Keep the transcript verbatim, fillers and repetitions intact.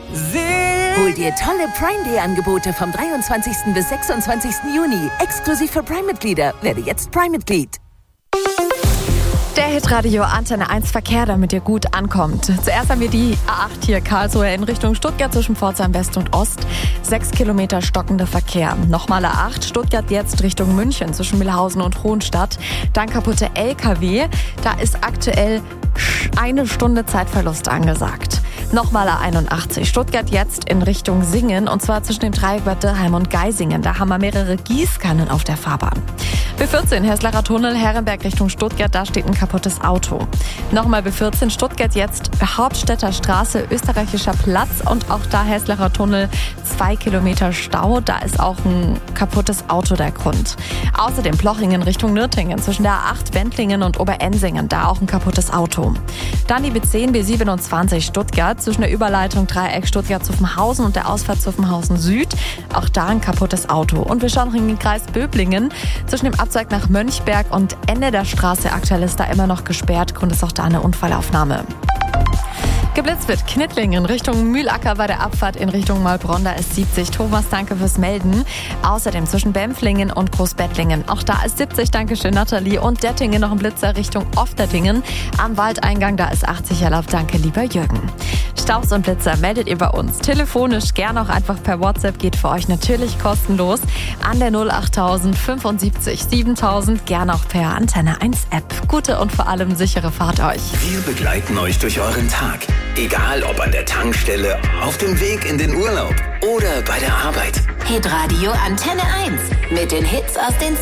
Hol dir tolle Prime Day Angebote vom dreiundzwanzigsten bis sechsundzwanzigsten Juni. Exklusiv für Prime-Mitglieder. Werde jetzt Prime-Mitglied. Der Hitradio Antenne eins Verkehr, damit ihr gut ankommt. Zuerst haben wir die A acht hier Karlsruhe in Richtung Stuttgart zwischen Pforzheim West und Ost. Sechs Kilometer stockender Verkehr. Nochmal A acht Stuttgart jetzt Richtung München zwischen Mühlhausen und Hohenstadt. Dann kaputte L K W. Da ist aktuell eine Stunde Zeitverlust angesagt. Nochmal A einundachtzig Stuttgart jetzt in Richtung Singen und zwar zwischen dem Dreieck Bad Dürrheim und Geisingen. Da haben wir mehrere Gießkannen auf der Fahrbahn. B vierzehn Heßlerer Tunnel, Herrenberg Richtung Stuttgart, da steht ein kaputtes Auto. Nochmal B vierzehn Stuttgart jetzt Hauptstädter Straße, Österreichischer Platz und auch da Heßlerer Tunnel, zwei Kilometer Stau. Da ist auch ein kaputtes Auto der Grund. Außerdem Plochingen Richtung Nürtingen zwischen der A acht Wendlingen und Oberensingen, da auch ein kaputtes Auto. Dann die B zehn, B siebenundzwanzig Stuttgart zwischen der Überleitung Dreieck Stuttgart-Zuffenhausen und der Ausfahrt Zuffenhausen Süd. Auch da ein kaputtes Auto. Und wir schauen noch in den Kreis Böblingen zwischen dem Abzweig nach Mönchberg und Ende der Straße. Aktuell ist da immer noch gesperrt. Grund ist auch da eine Unfallaufnahme. Geblitzt wird Knittlingen Richtung Mühlacker bei der Abfahrt in Richtung Maulbronn, da ist siebzig. Thomas, danke fürs Melden. Außerdem zwischen Bempflingen und Großbettlingen. Auch da ist siebzig, dankeschön Nathalie. Und Dettingen noch ein Blitzer Richtung Oftertingen. Am Waldeingang, da ist achtzig erlaubt. Danke, lieber Jürgen. Staus und Blitzer meldet ihr bei uns. Telefonisch, gerne auch einfach per WhatsApp, geht für euch natürlich kostenlos. An der null achttausend fünfundsiebzig siebentausend, gerne auch per Antenne eins App. Gute und vor allem sichere Fahrt euch. Wir begleiten euch durch euren Tag. Egal ob an der Tankstelle, auf dem Weg in den Urlaub oder bei der Arbeit. Hitradio Antenne eins mit den Hits aus den